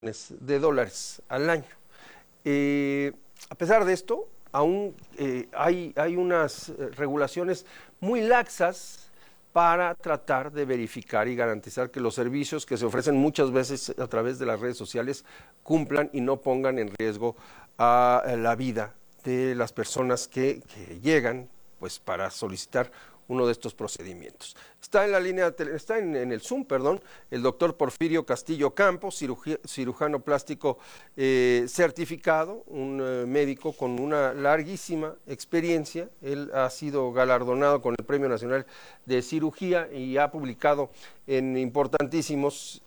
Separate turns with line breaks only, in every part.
de dólares al año. A pesar de esto, aún hay unas regulaciones muy laxas para tratar de verificar y garantizar que los servicios que se ofrecen muchas veces a través de las redes sociales cumplan y no pongan en riesgo a la vida de las personas que llegan pues para solicitar uno de estos procedimientos. Está en la línea, está en el Zoom, perdón, el doctor Porfirio Castillo Campos, cirujano plástico certificado, un médico con una larguísima experiencia. Él ha sido galardonado con el Premio Nacional de Cirugía y ha publicado en importantísimos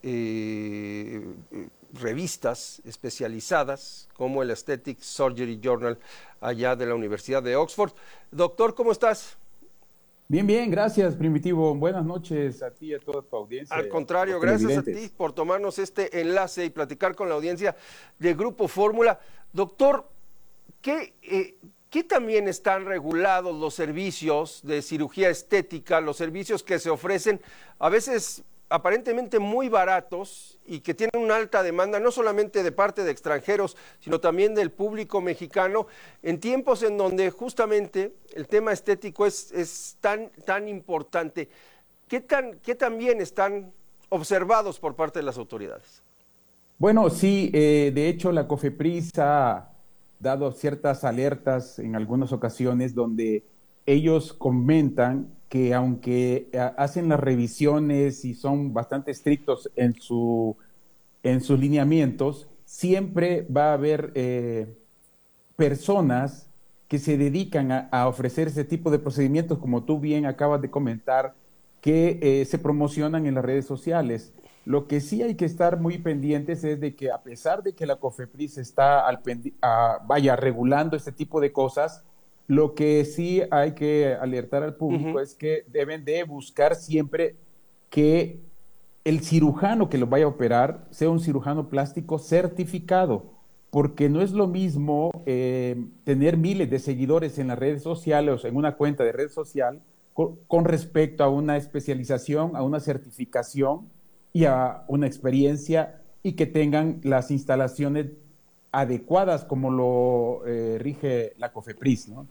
revistas especializadas como el Aesthetic Surgery Journal allá de la Universidad de Oxford. Doctor, ¿cómo estás?
Bien, bien, gracias, Primitivo. Buenas noches a ti y a toda tu audiencia.
Al contrario, gracias a ti por tomarnos este enlace y platicar con la audiencia de Grupo Fórmula. Doctor, ¿qué también están regulados los servicios de cirugía estética, los servicios que se ofrecen a veces aparentemente muy baratos y que tienen una alta demanda, no solamente de parte de extranjeros, sino también del público mexicano, en tiempos en donde justamente el tema estético es tan importante? ¿Qué tan bien están observados por parte de las autoridades?
Bueno, sí, de hecho la COFEPRIS ha dado ciertas alertas en algunas ocasiones donde ellos comentan que aunque hacen las revisiones y son bastante estrictos en sus lineamientos, siempre va a haber personas que se dedican a ofrecer ese tipo de procedimientos, como tú bien acabas de comentar, que se promocionan en las redes sociales. Lo que sí hay que estar muy pendientes es de que a pesar de que la COFEPRIS está regulando este tipo de cosas, lo que sí hay que alertar al público es que deben de buscar siempre que el cirujano que lo vaya a operar sea un cirujano plástico certificado, porque no es lo mismo tener miles de seguidores en las redes sociales o en una cuenta de red social con respecto a una especialización, a una certificación y a una experiencia y que tengan las instalaciones adecuadas como lo rige la COFEPRIS, ¿no?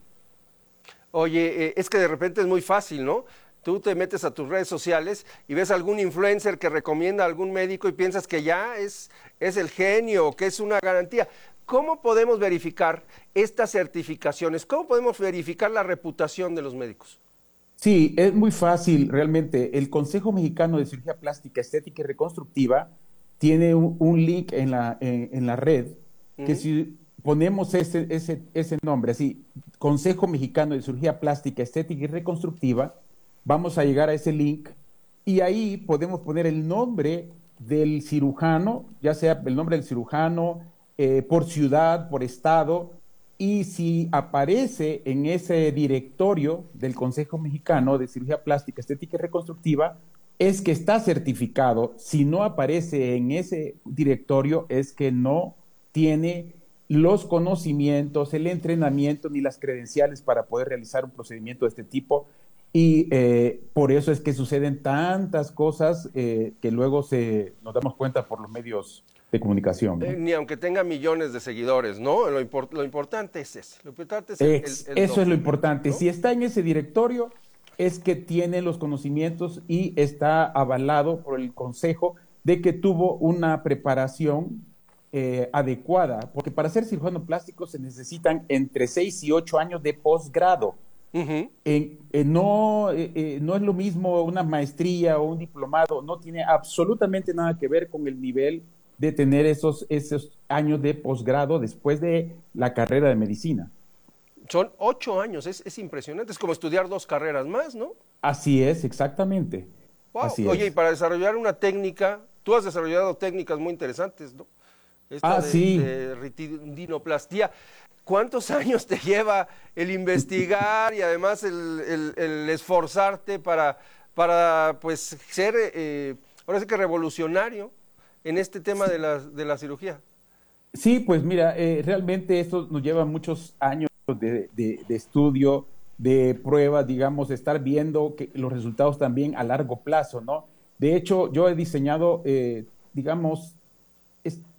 Oye, es que de repente es muy fácil, ¿no? Tú te metes a tus redes sociales y ves algún influencer que recomienda a algún médico y piensas que ya es el genio, que es una garantía. ¿Cómo podemos verificar estas certificaciones? ¿Cómo podemos verificar la reputación de los médicos?
Sí, es muy fácil realmente. El Consejo Mexicano de Cirugía Plástica, Estética y Reconstructiva tiene un link en la red que si ponemos ese nombre, así, Consejo Mexicano de Cirugía Plástica, Estética y Reconstructiva, vamos a llegar a ese link y ahí podemos poner el nombre del cirujano, ya sea el nombre del cirujano, por ciudad, por estado, y si aparece en ese directorio del Consejo Mexicano de Cirugía Plástica, Estética y Reconstructiva, es que está certificado. Si no aparece en ese directorio, es que no tiene los conocimientos, el entrenamiento ni las credenciales para poder realizar un procedimiento de este tipo. Y por eso es que suceden tantas cosas que luego nos damos cuenta por los medios de comunicación, ¿no?
Ni aunque tenga millones de seguidores, ¿no? Lo importante es eso. Lo importante es
eso es lo importante.
¿no?
Si está en ese directorio, es que tiene los conocimientos y está avalado por el Consejo de que tuvo una preparación adecuada, porque para ser cirujano plástico se necesitan entre 6 y 8 años de posgrado. No es lo mismo una maestría o un diplomado, no tiene absolutamente nada que ver con el nivel de tener esos años de posgrado después de la carrera de medicina.
Son 8 años, es impresionante, es como estudiar 2 carreras más, ¿no?
Así es, exactamente.
Wow.
Así
Oye,
es.
y para desarrollar una técnica, tú has desarrollado técnicas muy interesantes, ¿no?
Sí.
De retinoplastía. ¿Cuántos años te lleva el investigar y además el esforzarte para pues ser, ahora sí que revolucionario en este tema de la cirugía?
Sí, pues mira, realmente esto nos lleva muchos años de estudio, de pruebas, digamos, de estar viendo los resultados también a largo plazo, ¿no? De hecho, yo he diseñado, digamos,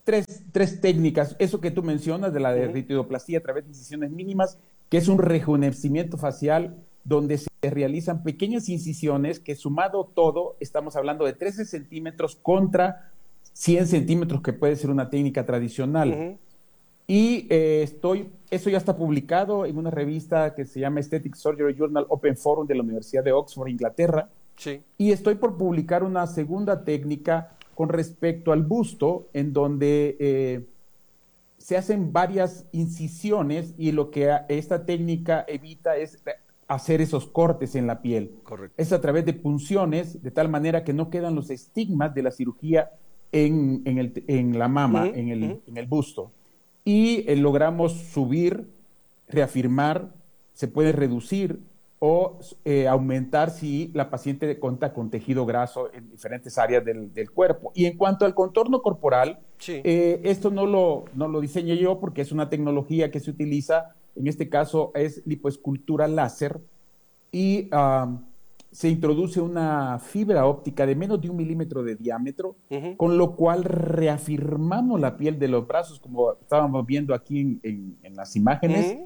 tres técnicas. Eso que tú mencionas de la ritidoplastia a través de incisiones mínimas, que es un rejuvenecimiento facial donde se realizan pequeñas incisiones que sumado todo, estamos hablando de 13 centímetros contra 100 centímetros, que puede ser una técnica tradicional. Y eso ya está publicado en una revista que se llama Aesthetic Surgery Journal Open Forum de la Universidad de Oxford, Inglaterra.
Sí.
Y estoy por publicar una segunda técnica con respecto al busto, en donde se hacen varias incisiones y lo que esta técnica evita es hacer esos cortes en la piel.
Correcto.
Es a través de punciones, de tal manera que no quedan los estigmas de la cirugía en la mama, en el busto. Y logramos subir, reafirmar, se puede reducir o aumentar si la paciente cuenta con tejido graso en diferentes áreas del cuerpo. Y en cuanto al contorno corporal,
sí.
Esto no lo diseñé yo porque es una tecnología que se utiliza, en este caso es lipoescultura láser, y se introduce una fibra óptica de menos de 1 milímetro de diámetro, con lo cual reafirmamos la piel de los brazos, como estábamos viendo aquí en las imágenes.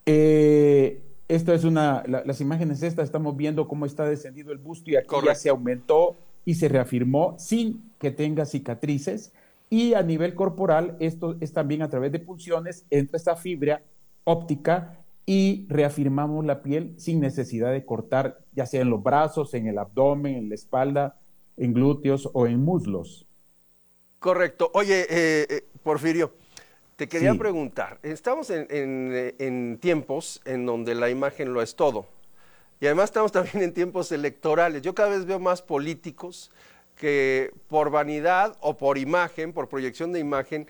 Esto es las imágenes estamos viendo cómo está descendido el busto y aquí ya se aumentó y se reafirmó sin que tenga cicatrices. Y a nivel corporal, esto es también a través de punciones, entra esta fibra óptica y reafirmamos la piel sin necesidad de cortar, ya sea en los brazos, en el abdomen, en la espalda, en glúteos o en muslos.
Correcto. Oye, Porfirio, te quería preguntar, estamos en tiempos en donde la imagen lo es todo, y además estamos también en tiempos electorales. Yo cada vez veo más políticos que por vanidad o por imagen, por proyección de imagen,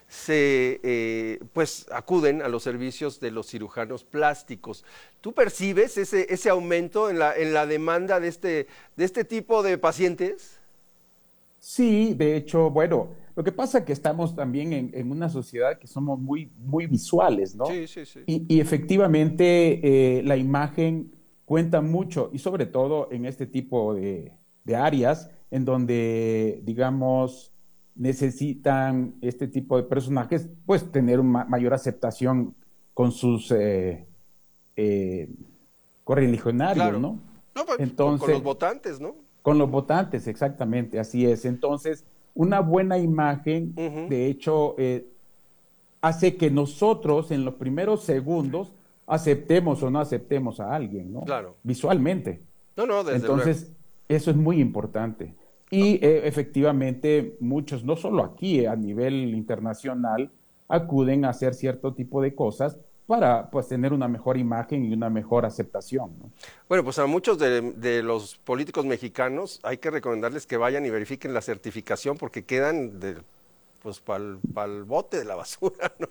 pues acuden a los servicios de los cirujanos plásticos. ¿Tú percibes ese aumento en la demanda de este tipo de pacientes?
Sí, de hecho, bueno, lo que pasa es que estamos también en una sociedad que somos muy, muy visuales, ¿no?
Sí, sí, sí.
Y efectivamente la imagen cuenta mucho, y sobre todo en este tipo de áreas en donde, digamos, necesitan este tipo de personajes, pues tener una mayor aceptación con sus correligionarios,
claro.
¿no?
No, pues,
entonces,
con los votantes, ¿no?
Con los votantes, exactamente, así es. Entonces, una buena imagen, de hecho, hace que nosotros en los primeros segundos aceptemos o no aceptemos a alguien, ¿no?
Claro.
Visualmente.
No, desde
Entonces,
luego.
Eso es muy importante. Y efectivamente, muchos, no solo aquí, a nivel internacional, acuden a hacer cierto tipo de cosas para pues tener una mejor imagen y una mejor aceptación, ¿no?
Bueno, pues a muchos de los políticos mexicanos hay que recomendarles que vayan y verifiquen la certificación, porque quedan pues para el bote de la basura, ¿no?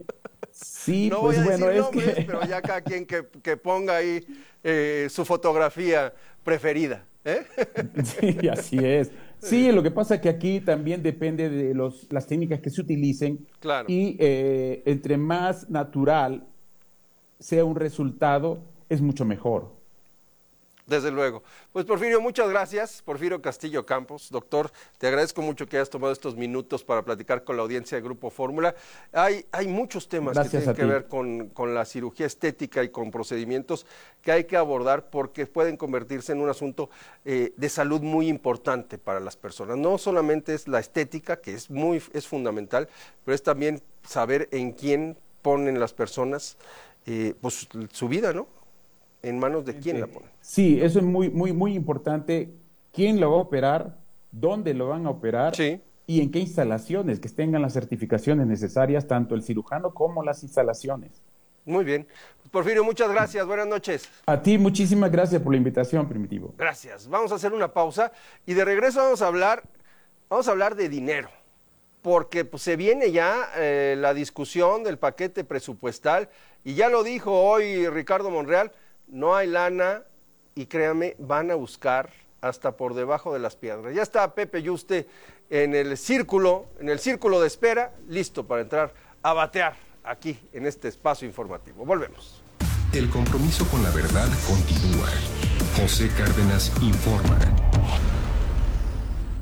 Sí,
no
pues
voy a
bueno,
decir
es
nombres,
que...
pero ya cada quien que ponga ahí su fotografía preferida, ¿eh?
Sí, así es. Sí, lo que pasa es que aquí también depende de las técnicas que se utilicen.
Claro.
Y entre más natural sea un resultado, es mucho mejor.
Desde luego. Pues Porfirio, muchas gracias. Porfirio Castillo Campos, doctor, te agradezco mucho que hayas tomado estos minutos para platicar con la audiencia de Grupo Fórmula. Hay muchos temas que tienen que ver con la cirugía estética y con procedimientos que hay que abordar, porque pueden convertirse en un asunto de salud muy importante para las personas. No solamente es la estética, que es fundamental, pero es también saber en quién ponen las personas pues su vida, ¿no? ¿En manos de quién la ponen?
Sí, eso es muy, muy, muy importante. ¿Quién lo va a operar? ¿Dónde lo van a operar?
Sí.
Y en qué instalaciones, que tengan las certificaciones necesarias, tanto el cirujano como las instalaciones.
Muy bien. Porfirio, muchas gracias. Buenas noches.
A ti, muchísimas gracias por la invitación, Primitivo.
Gracias. Vamos a hacer una pausa y de regreso vamos a hablar de dinero, porque pues, se viene ya la discusión del paquete presupuestal, y ya lo dijo hoy Ricardo Monreal, no hay lana, y créame, van a buscar hasta por debajo de las piedras. Ya está Pepe Yuste en el círculo de espera, listo para entrar a batear aquí en este espacio informativo. Volvemos.
El compromiso con la verdad continúa. José Cárdenas informa.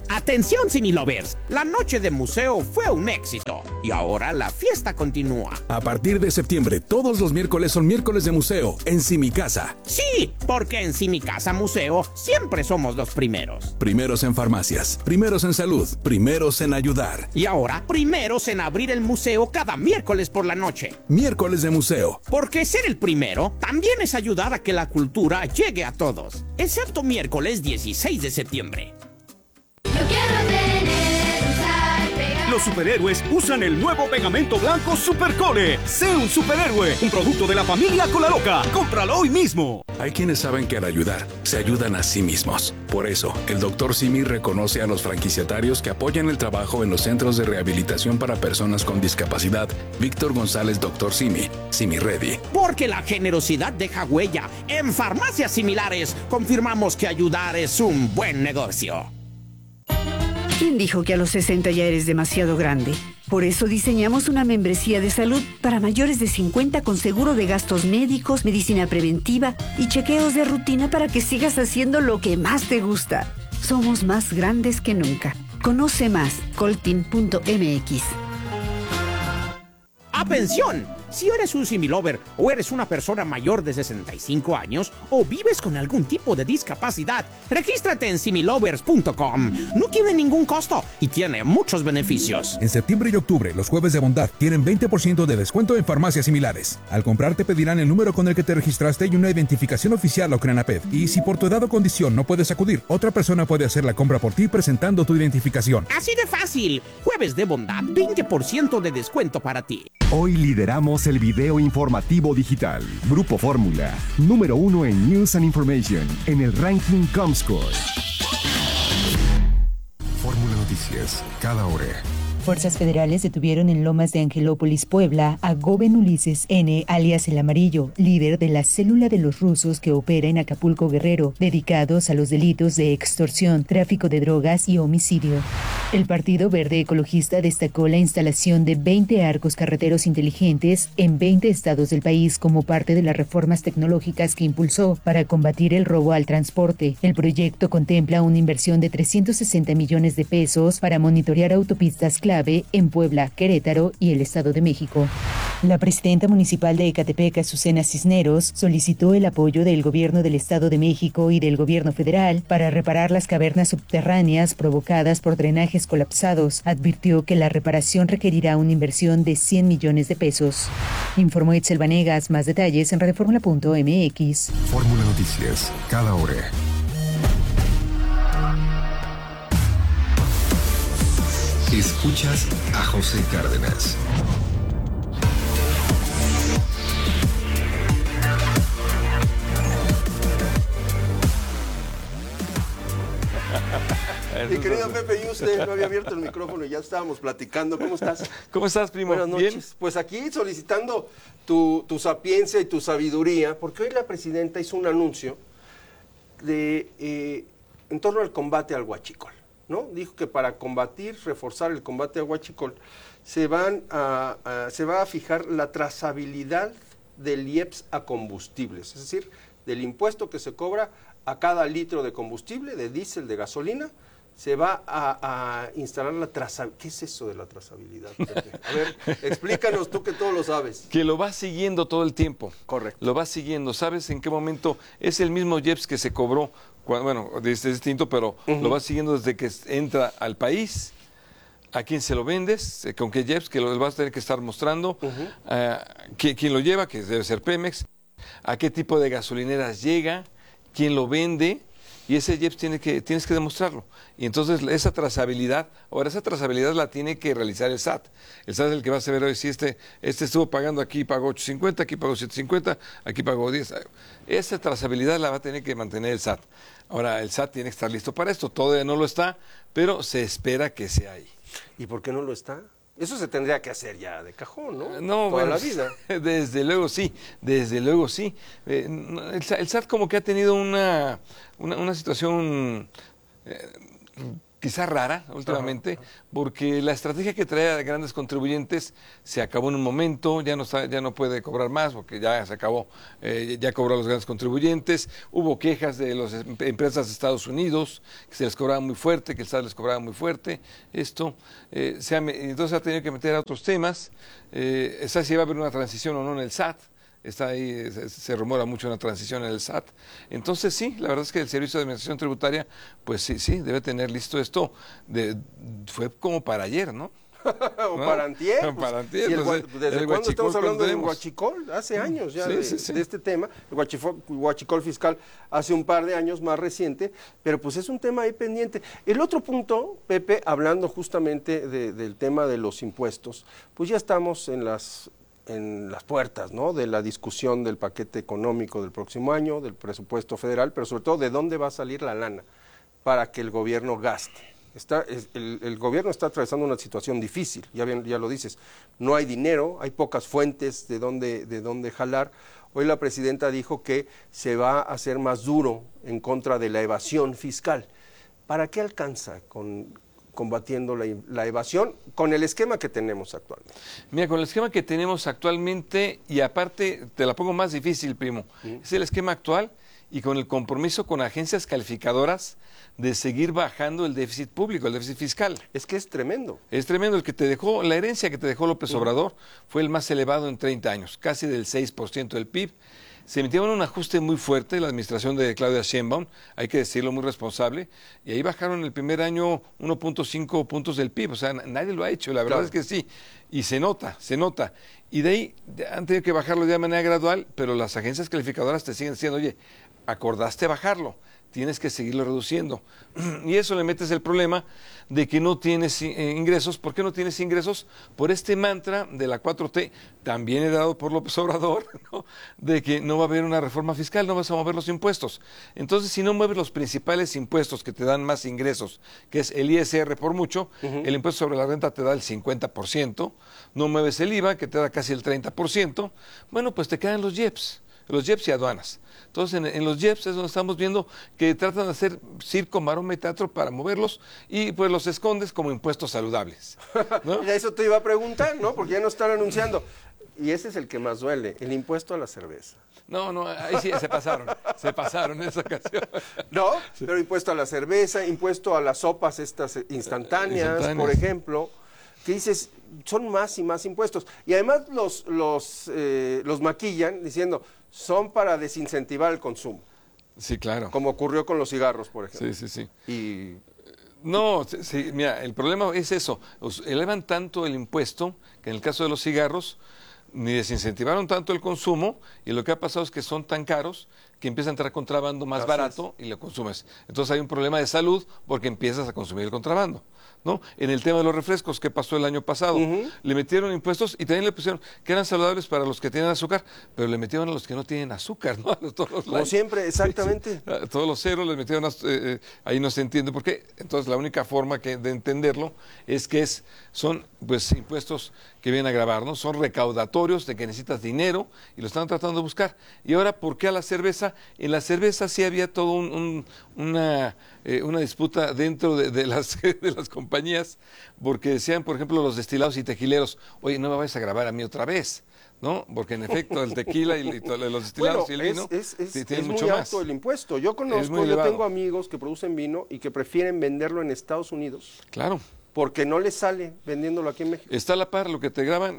Atención, Cinelovers, la noche de museo fue un éxito y ahora la fiesta continúa.
A partir de septiembre, todos los miércoles son miércoles de museo en Simicasa.
Sí, porque en Simicasa Museo siempre somos los primeros.
Primeros en farmacias, primeros en salud, primeros en ayudar.
Y ahora, primeros en abrir el museo cada miércoles por la noche.
Miércoles de museo.
Porque ser el primero también es ayudar a que la cultura llegue a todos, excepto miércoles 16 de septiembre.
Yo quiero tener, usar, pegar.
Los superhéroes usan el nuevo pegamento blanco Supercole. Sé un superhéroe, un producto de la familia Colaloca. Cómpralo hoy mismo.
Hay quienes saben que al ayudar, se ayudan a sí mismos. Por eso, el Dr. Simi reconoce a los franquiciatarios que apoyan el trabajo en los centros de rehabilitación para personas con discapacidad. Víctor González, Dr. Simi, Simi Ready.
Porque la generosidad deja huella. En farmacias similares, confirmamos que ayudar es un buen negocio.
¿Quién dijo que a los 60 ya eres demasiado grande? Por eso diseñamos una membresía de salud para mayores de 50 con seguro de gastos médicos, medicina preventiva y chequeos de rutina para que sigas haciendo lo que más te gusta. Somos más grandes que nunca. Conoce más, colteam.mx.
¡Atención! Si eres un Similover o eres una persona mayor de 65 años o vives con algún tipo de discapacidad, regístrate en similovers.com. No tiene ningún costo y tiene muchos beneficios.
En septiembre y octubre, los jueves de bondad tienen 20% de descuento en farmacias similares. Al comprar te pedirán el número con el que te registraste y una identificación oficial o Crenaped. Y si por tu edad o condición no puedes acudir, otra persona puede hacer la compra por ti presentando tu identificación.
Así de fácil. Jueves de bondad, 20% de descuento para ti.
Hoy lideramos el video informativo digital. Grupo Fórmula, número 1 en News and Information, en el ranking Comscore.
Fórmula Noticias, cada hora.
Fuerzas federales detuvieron en Lomas de Angelópolis, Puebla, a Goben Ulises N., alias El Amarillo, líder de la célula de los rusos que opera en Acapulco, Guerrero, dedicados a los delitos de extorsión, tráfico de drogas y homicidio. El Partido Verde Ecologista destacó la instalación de 20 arcos carreteros inteligentes en 20 estados del país como parte de las reformas tecnológicas que impulsó para combatir el robo al transporte. El proyecto contempla una inversión de 360 millones de pesos para monitorear autopistas clave en Puebla, Querétaro y el Estado de México. La presidenta municipal de Ecatepec, Azucena Cisneros, solicitó el apoyo del gobierno del Estado de México y del gobierno federal para reparar las cavernas subterráneas provocadas por drenajes colapsados. Advirtió que la reparación requerirá una inversión de 100 millones de pesos. Informó Itzel Vanegas. Más detalles en radioformula.mx.
Fórmula Noticias, cada hora. Escuchas a José Cárdenas.
Mi querido Pepe, y usted no había abierto el micrófono y ya estábamos platicando. ¿Cómo estás?
¿Cómo estás, primo?
Buenas noches.
¿Bien?
Pues aquí solicitando tu sapiencia y tu sabiduría, porque hoy la presidenta hizo un anuncio en torno al combate al huachicol, ¿no? Dijo que para reforzar el combate al huachicol, se va a fijar la trazabilidad del IEPS a combustibles, es decir, del impuesto que se cobra a cada litro de combustible, de diésel, de gasolina. Se va a instalar la trazabilidad. ¿Qué es eso de la trazabilidad, Pepe? A ver, explícanos tú que todo lo sabes.
Que lo vas siguiendo todo el tiempo.
Correcto.
Lo vas siguiendo. ¿Sabes en qué momento? Es el mismo IEPS que se cobró, es distinto, pero lo vas siguiendo desde que entra al país, a quién se lo vendes, con qué IEPS, que lo vas a tener que estar mostrando, quién lo lleva, que debe ser Pemex, a qué tipo de gasolineras llega, quién lo vende. Y ese IEPS tienes que demostrarlo. Y entonces esa trazabilidad la tiene que realizar el SAT. El SAT es el que va a saber hoy si este estuvo pagando aquí, pagó 8.50, aquí pagó 7.50, aquí pagó 10. Esa trazabilidad la va a tener que mantener el SAT. Ahora, el SAT tiene que estar listo para esto. Todavía no lo está, pero se espera que sea ahí.
¿Y por qué no lo está? Eso se tendría que hacer ya de cajón, ¿no?
No,
toda la vida.
Desde luego sí. El SAT como que ha tenido una situación quizá rara últimamente, porque la estrategia que traía de grandes contribuyentes se acabó en un momento, ya no puede cobrar más porque ya se acabó, ya cobró a los grandes contribuyentes, hubo quejas de las empresas de Estados Unidos, que se les cobraba muy fuerte, que el Estado les cobraba muy fuerte, entonces ha tenido que meter a otros temas, si va a haber una transición o no en el SAT. Está ahí, se rumora mucho una transición en el SAT. Entonces sí, la verdad es que el Servicio de Administración Tributaria, pues sí, debe tener listo esto. Fue como para ayer, ¿no?
O para antier.
O para antier.
¿Desde cuándo estamos hablando del huachicol? Hace años ya de este tema. El huachicol fiscal hace un par de años, más reciente, pero pues es un tema ahí pendiente. El otro punto, Pepe, hablando justamente del tema de los impuestos, pues ya estamos en las puertas, ¿no?, de la discusión del paquete económico del próximo año, del presupuesto federal, pero sobre todo de dónde va a salir la lana para que el gobierno gaste. El gobierno está atravesando una situación difícil, ya lo dices, no hay dinero, hay pocas fuentes de dónde jalar. Hoy la presidenta dijo que se va a hacer más duro en contra de la evasión fiscal. ¿Para qué alcanza combatiendo la evasión con el esquema que tenemos actualmente?
Mira, con el esquema que tenemos actualmente, y aparte te la pongo más difícil, primo, es el esquema actual y con el compromiso con agencias calificadoras de seguir bajando el déficit público, el déficit fiscal.
Es que es tremendo.
Es tremendo. La herencia que te dejó López Obrador fue el más elevado en 30 años, casi del 6% del PIB. Se metieron un ajuste muy fuerte, la administración de Claudia Sheinbaum, hay que decirlo, muy responsable, y ahí bajaron el primer año 1.5 puntos del PIB, o sea, nadie lo ha hecho, la verdad es que sí, y se nota, y de ahí han tenido que bajarlo de manera gradual, pero las agencias calificadoras te siguen diciendo, oye, acordaste bajarlo, tienes que seguirlo reduciendo. Y eso le metes el problema de que no tienes ingresos. ¿Por qué no tienes ingresos? Por este mantra de la 4T, también dado por López Obrador, ¿no?, de que no va a haber una reforma fiscal, no vas a mover los impuestos. Entonces, si no mueves los principales impuestos que te dan más ingresos, que es el ISR por mucho, el impuesto sobre la renta te da el 50%, no mueves el IVA, que te da casi el 30%, bueno, pues te quedan los IEPS y aduanas. Entonces, en los IEPS es donde estamos viendo que tratan de hacer circo, maroma y teatro para moverlos y pues los escondes como impuestos saludables, ¿no?
Eso te iba a preguntar, ¿no? Porque ya nos están anunciando. Y ese es el que más duele, el impuesto a la cerveza.
No, ahí sí se pasaron en esa ocasión.
No, pero impuesto a la cerveza, impuesto a las sopas estas instantáneas, por ejemplo, que dices, son más y más impuestos. Y además los maquillan diciendo, son para desincentivar el consumo.
Sí, claro.
Como ocurrió con los cigarros, por ejemplo.
Sí.
Y
no, mira, el problema es eso. Elevan tanto el impuesto que en el caso de los cigarros ni desincentivaron tanto el consumo y lo que ha pasado es que son tan caros que empieza a entrar contrabando más barato y lo consumes. Entonces hay un problema de salud porque empiezas a consumir el contrabando, ¿no? En el tema de los refrescos, ¿qué pasó el año pasado? Le metieron impuestos y también le pusieron que eran saludables para los que tienen azúcar, pero le metieron a los que no tienen azúcar, ¿no?
Como siempre, exactamente.
Sí. A todos los ceros les metieron, ahí no se entiende por qué. Entonces la única forma de entenderlo es que son pues impuestos que vienen a grabar, ¿no? Son recaudatorios de que necesitas dinero y lo están tratando de buscar. Y ahora, ¿por qué a la cerveza? En la cerveza sí había todo una disputa dentro de las compañías, porque decían, por ejemplo, los destilados y tequileros, oye, no me vayas a grabar a mí otra vez, ¿no? Porque en efecto el tequila y los destilados y el vino tienen mucho más.
Es muy alto el impuesto. Yo tengo amigos que producen vino y que prefieren venderlo en Estados Unidos.
Claro.
Porque no les sale vendiéndolo aquí en México.
Está a la par lo que te graban,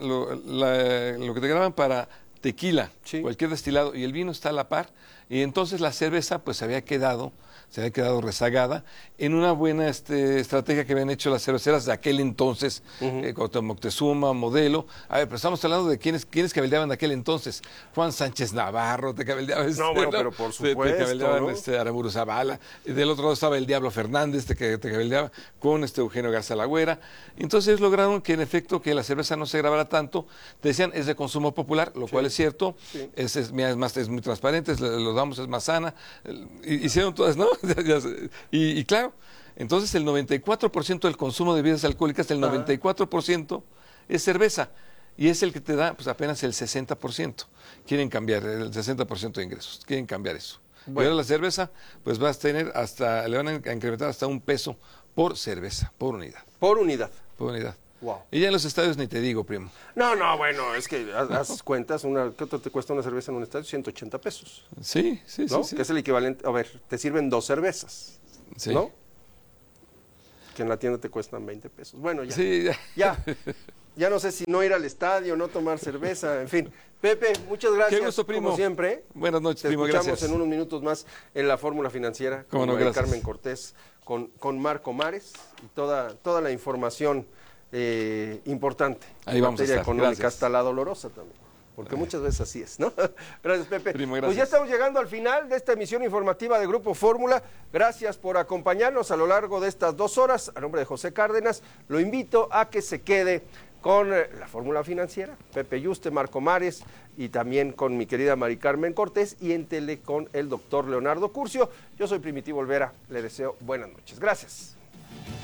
lo que te graban para tequila, cualquier destilado, y el vino está a la par, y entonces la cerveza pues se había quedado rezagada en una buena estrategia que habían hecho las cerveceras de aquel entonces, Moctezuma, Modelo. A ver, pero estamos hablando de quiénes cabildeaban de aquel entonces. Juan Sánchez Navarro te cabildeaba.
Pero por supuesto.
Te cabildeaban,
¿no?
Aramburu Zavala. Y del otro lado estaba el Diablo Fernández, que te cabildeaba con Eugenio Garza Lagüera. Entonces lograron que en efecto que la cerveza no se grabara tanto. Te decían, es de consumo popular, lo cual es cierto. Es muy transparente, lo damos, es más sana. Hicieron todas, ¿no? Y claro, entonces el 94% del consumo de bebidas alcohólicas, el 94% es cerveza, y es el que te da pues apenas el 60%. Quieren cambiar el 60% de ingresos, quieren cambiar eso. Bueno. Y ahora la cerveza, pues vas a tener le van a incrementar hasta $1 por cerveza, por unidad.
Por unidad.
Por unidad.
Wow.
Y ya en los estadios ni te digo, primo.
No, bueno, es que haz cuentas, ¿cuánto te cuesta una cerveza en un estadio? 180 pesos.
Sí,
¿no?
sí.
Que es el equivalente, a ver, te sirven 2 cervezas,
Sí.
¿no? Que en la tienda te cuestan 20 pesos. Bueno, ya.
Sí,
Ya no sé si no ir al estadio, no tomar cerveza, en fin. Pepe, muchas gracias.
Qué gusto, primo.
Como siempre.
Buenas noches,
Te
primo,
escuchamos
gracias.
en unos minutos más en la Fórmula Financiera
Cómo
con
no,
María
gracias.
Carmen Cortés, con Marco Mares y toda la información importante
Ahí
en
vamos a
materia
estar.
económica,
Gracias.
hasta la dolorosa también. Porque muchas veces así es, ¿no? Gracias, Pepe.
Primo,
Pues
gracias.
ya estamos llegando al final de esta emisión informativa de Grupo Fórmula. Gracias por acompañarnos a lo largo de estas 2 horas. A nombre de José Cárdenas, lo invito a que se quede con la Fórmula Financiera, Pepe Yuste, Marco Mares y también con mi querida Mari Carmen Cortés y en tele con el doctor Leonardo Curcio. Yo soy Primitivo Olvera, le deseo buenas noches. Gracias.